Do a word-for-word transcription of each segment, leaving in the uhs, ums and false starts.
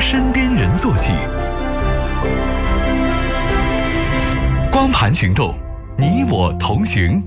身边人做起。光盘行动，你我同行。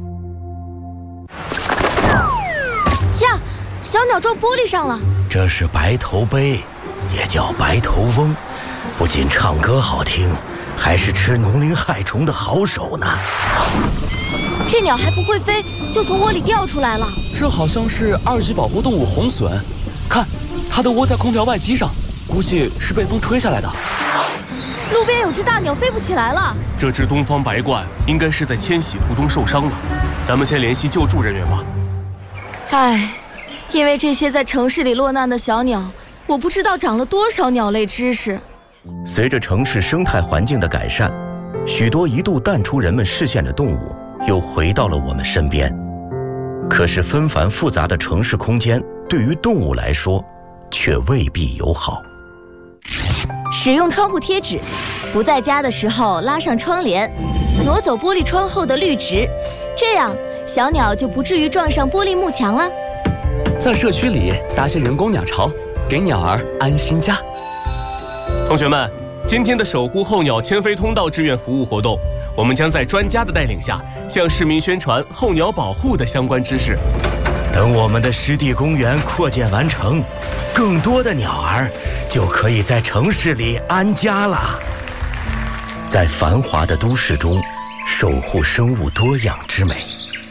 呀，小鸟撞玻璃上了。 这是白头鹎，也叫白头翁，不仅唱歌好听，还是吃农林害虫的好手呢。 这鸟还不会飞，就从窝里掉出来了。 这好像是二级保护动物红隼，看，它的窝在空调外机上，估计是被风吹下来的。 路边有只大鸟飞不起来了。 这只东方白鹳应该是在迁徙途中受伤了，咱们先联系救助人员吧。 唉，因为这些在城市里落难的小鸟，我不知道长了多少鸟类知识。 随着城市生态环境的改善，许多一度淡出人们视线的动物又回到了我们身边。可是纷繁复杂的城市空间对于动物来说却未必友好。 使用窗户贴纸，不在家的时候拉上窗帘，挪走玻璃窗后的绿植，这样小鸟就不至于撞上玻璃幕墙了。 在社区里搭些人工鸟巢，给鸟儿安心家。 同学们，今天的守护候鸟迁飞通道志愿服务活动，我们将在专家的带领下，向市民宣传候鸟保护的相关知识。 等我们的湿地公园扩建完成，更多的鸟儿就可以在城市里安家了。在繁华的都市中，守护生物多样之美。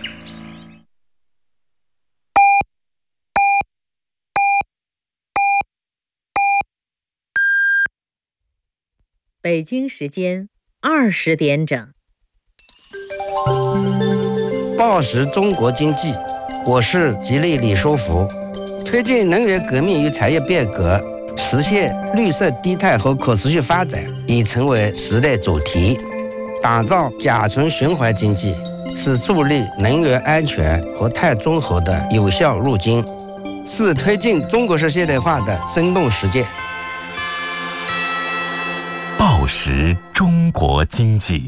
北京时间二十点整。 报时中国经济，我是吉利李书福。推进能源革命与产业变革，实现绿色低碳和可持续发展，已成为时代主题。打造甲醇循环经济，是助力能源安全和碳中和的有效路径，是推进中国式现代化的生动实践。 报时中国经济。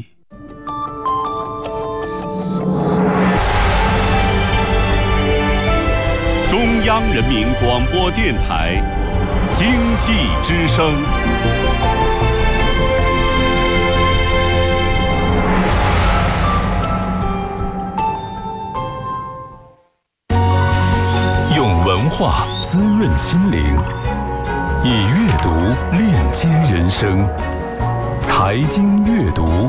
中央人民广播电台经济之声。 用文化滋润心灵，以阅读链接人生。财经阅读，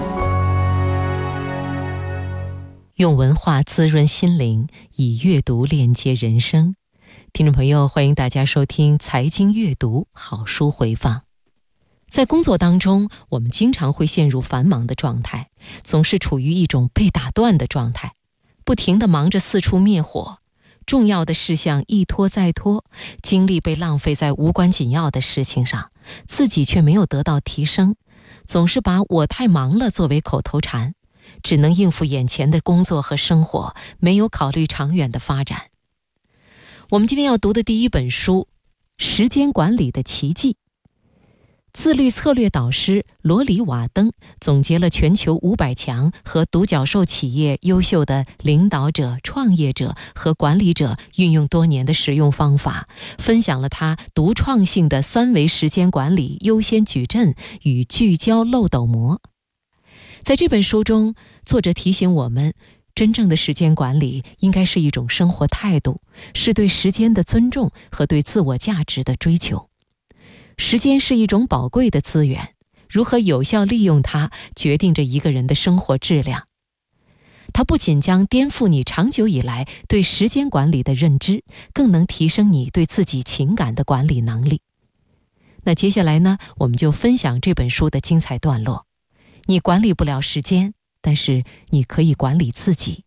用文化滋润心灵，以阅读链接人生。听众朋友，欢迎大家收听财经阅读好书回放。在工作当中，我们经常会陷入繁忙的状态，总是处于一种被打断的状态，不停地忙着四处灭火，重要的事项一拖再拖，精力被浪费在无关紧要的事情上，自己却没有得到提升，总是把我太忙了作为口头禅，只能应付眼前的工作和生活，没有考虑长远的发展。我们今天要读的第一本书《时间管理的奇迹》，自律策略导师罗里瓦登总结了全球五百强和独角兽企业优秀的领导者、创业者和管理者运用多年的实用方法，分享了他独创性的三维时间管理优先矩阵与聚焦漏斗膜。在这本书中，作者提醒我们，真正的时间管理应该是一种生活态度，是对时间的尊重和对自我价值的追求。时间是一种宝贵的资源，如何有效利用它，决定着一个人的生活质量。它不仅将颠覆你长久以来对时间管理的认知，更能提升你对自己情感的管理能力。那接下来呢，我们就分享这本书的精彩段落。你管理不了时间，但是你可以管理自己。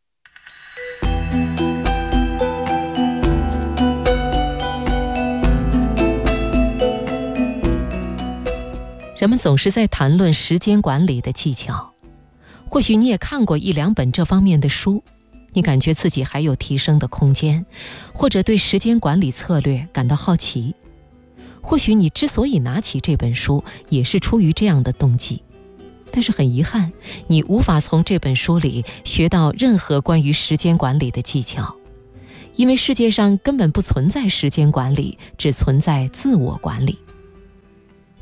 人们总是在谈论时间管理的技巧，或许你也看过一两本这方面的书，你感觉自己还有提升的空间，或者对时间管理策略感到好奇。或许你之所以拿起这本书，也是出于这样的动机。但是很遗憾，你无法从这本书里学到任何关于时间管理的技巧，因为世界上根本不存在时间管理，只存在自我管理。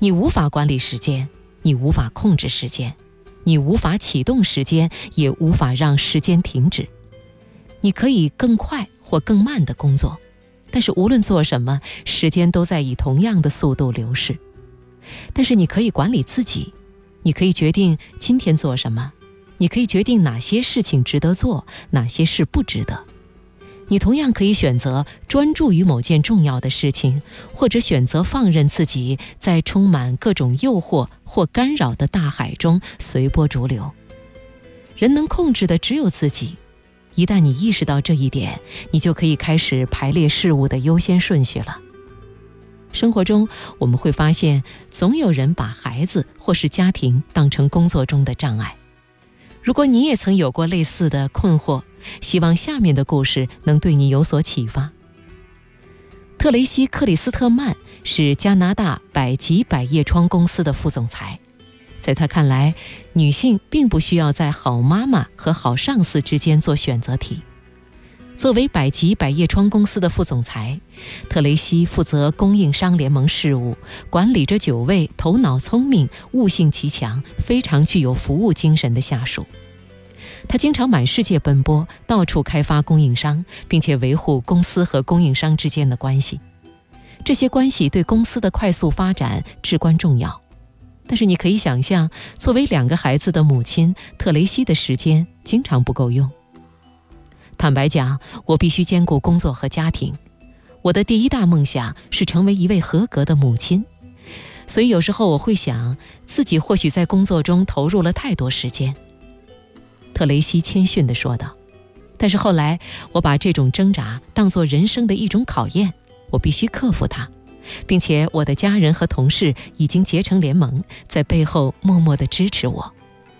你无法管理时间，你无法控制时间，你无法启动时间，也无法让时间停止。你可以更快或更慢地工作，但是无论做什么，时间都在以同样的速度流逝。但是你可以管理自己，你可以决定今天做什么，你可以决定哪些事情值得做，哪些事不值得。你同样可以选择专注于某件重要的事情，或者选择放任自己在充满各种诱惑或干扰的大海中随波逐流。人能控制的只有自己，一旦你意识到这一点，你就可以开始排列事物的优先顺序了。生活中我们会发现，总有人把孩子或是家庭当成工作中的障碍。如果你也曾有过类似的困惑，希望下面的故事能对你有所启发。特雷西·克里斯特曼是加拿大百吉百叶窗公司的副总裁。在他看来，女性并不需要在好妈妈和好上司之间做选择题。作为百吉百叶窗公司的副总裁，特雷西负责供应商联盟事务，管理着九位头脑聪明、悟性极强、非常具有服务精神的下属。他经常满世界奔波，到处开发供应商，并且维护公司和供应商之间的关系。这些关系对公司的快速发展至关重要。但是你可以想象，作为两个孩子的母亲，特雷西的时间经常不够用。坦白讲，我必须兼顾工作和家庭。我的第一大梦想是成为一位合格的母亲。所以有时候我会想，自己或许在工作中投入了太多时间。特雷西谦逊地说道。但是后来，我把这种挣扎当作人生的一种考验，我必须克服它，并且我的家人和同事已经结成联盟，在背后默默地支持我。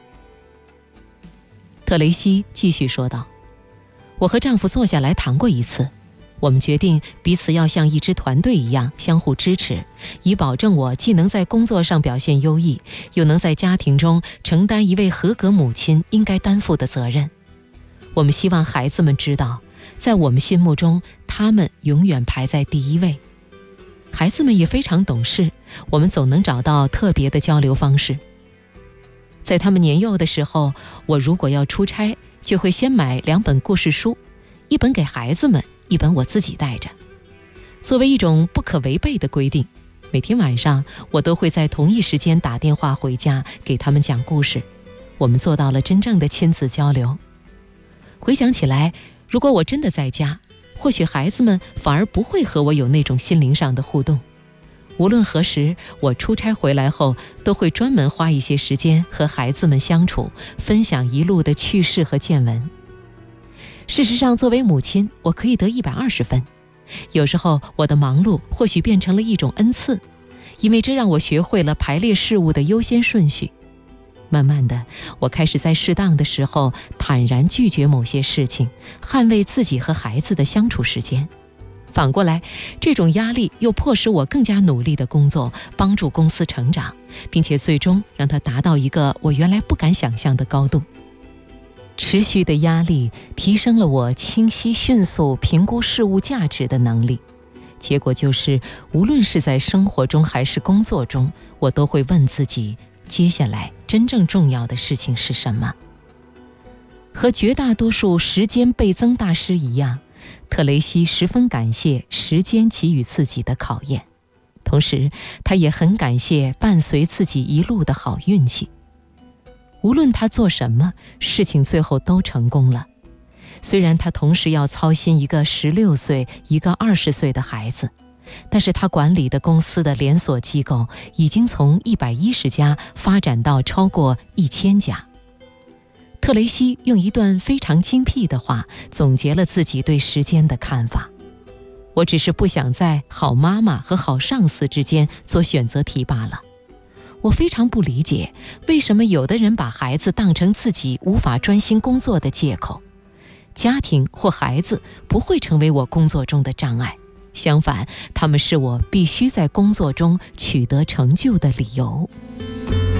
特雷西继续说道，我和丈夫坐下来谈过一次，我们决定彼此要像一支团队一样相互支持，以保证我既能在工作上表现优异，又能在家庭中承担一位合格母亲应该担负的责任。我们希望孩子们知道，在我们心目中，他们永远排在第一位。孩子们也非常懂事，我们总能找到特别的交流方式。在他们年幼的时候，我如果要出差，就会先买两本故事书，一本给孩子们，一本我自己带着。作为一种不可违背的规定，每天晚上我都会在同一时间打电话回家给他们讲故事。我们做到了真正的亲子交流。回想起来，如果我真的在家，或许孩子们反而不会和我有那种心灵上的互动。无论何时，我出差回来后，都会专门花一些时间和孩子们相处，分享一路的趣事和见闻。事实上，作为母亲，我可以得一百二十分。有时候，我的忙碌或许变成了一种恩赐，因为这让我学会了排列事物的优先顺序。慢慢的，我开始在适当的时候坦然拒绝某些事情，捍卫自己和孩子的相处时间。反过来，这种压力又迫使我更加努力的工作，帮助公司成长，并且最终让它达到一个我原来不敢想象的高度。持续的压力提升了我清晰迅速评估事物价值的能力，结果就是无论是在生活中还是工作中，我都会问自己，接下来真正重要的事情是什么？和绝大多数时间倍增大师一样，特雷西十分感谢时间给予自己的考验，同时他也很感谢伴随自己一路的好运气。无论他做什么，事情最后都成功了。虽然他同时要操心一个十六岁、一个二十岁的孩子，但是他管理的公司的连锁机构已经从一百一十家发展到超过一千家。特雷西用一段非常精辟的话总结了自己对时间的看法：我只是不想在好妈妈和好上司之间做选择题罢了。我非常不理解，为什么有的人把孩子当成自己无法专心工作的借口。家庭或孩子不会成为我工作中的障碍，相反，他们是我必须在工作中取得成就的理由。